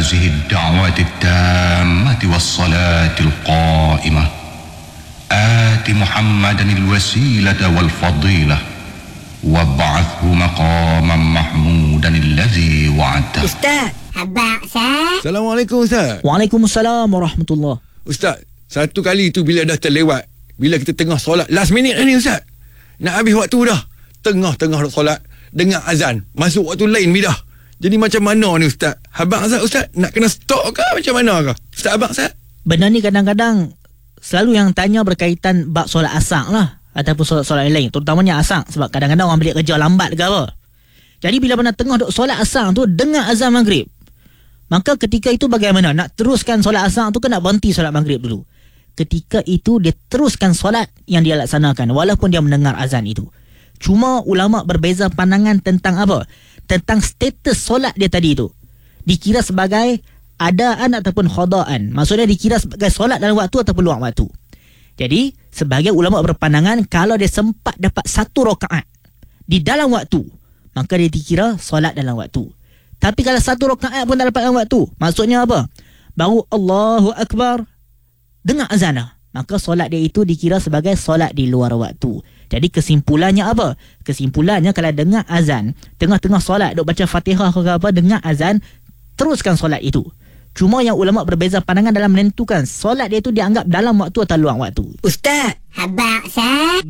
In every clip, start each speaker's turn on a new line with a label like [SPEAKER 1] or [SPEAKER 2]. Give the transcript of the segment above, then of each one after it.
[SPEAKER 1] هذه الدعوة التامة والصلاة القائمة آت محمدا الوسيلة والفضيلة وابعثه مقاما محمودا الذي وعدته.
[SPEAKER 2] Ustaz, abang Ustaz.
[SPEAKER 3] Assalamualaikum Ustaz.
[SPEAKER 4] Waalaikumsalam warahmatullahi.
[SPEAKER 3] Ustaz, satu kali tu bila dah terlewat, bila kita tengah solat last minute ni Ustaz, nak habis waktu dah, tengah-tengah solat dengar azan, masuk waktu lain bidah. Jadi macam mana ni Ustaz? Abang Ustaz nak kena stop ke macam mana ke? Ustaz abang Ustaz?
[SPEAKER 4] Benda ni kadang-kadang selalu yang tanya berkaitan bab solat asar lah, ataupun solat-solat lain, terutamanya asar, sebab kadang-kadang orang balik kerja lambat ke apa. Jadi bila benar tengah duk solat asar tu dengar azan maghrib, maka ketika itu bagaimana? Nak teruskan solat asar tu ke nak berhenti solat maghrib dulu? Ketika itu dia teruskan solat yang dia laksanakan walaupun dia mendengar azan itu. Cuma ulama berbeza pandangan tentang apa? Tentang status solat dia tadi tu. Dikira sebagai adaan ataupun khadaan. Maksudnya dikira sebagai solat dalam waktu ataupun luar waktu. Jadi sebagai ulama berpandangan kalau dia sempat dapat satu rakaat di dalam waktu, maka dia dikira solat dalam waktu. Tapi kalau satu rakaat pun tak dapat dalam waktu, maksudnya apa? Baru Allahu Akbar dengar azan, maka solat dia itu dikira sebagai solat di luar waktu. Jadi kesimpulannya apa? Kesimpulannya kalau dengar azan, tengah-tengah solat duk baca Fatihah ke apa, dengar azan, teruskan solat itu. Cuma yang ulama berbeza pandangan dalam menentukan solat dia itu dianggap dalam waktu atau luar waktu.
[SPEAKER 2] Ustaz, abang Ustaz.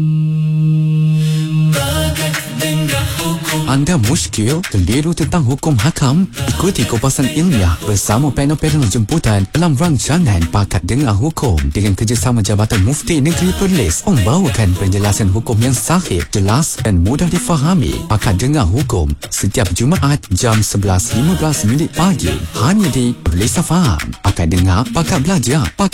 [SPEAKER 5] Anda muskil, keliru tentang hukum hakam? Ikuti kupasan ilmiah bersama panel-panel jemputan dalam rancangan Pakat Dengar Hukum dengan kerjasama Jabatan Mufti Negeri Perlis, membawakan penjelasan hukum yang sahih, jelas dan mudah difahami. Pakat Dengar Hukum setiap Jumaat jam 11.15 pagi hanya di Perlis Faham. Pakat Dengar, Pakat Belajar, Pakat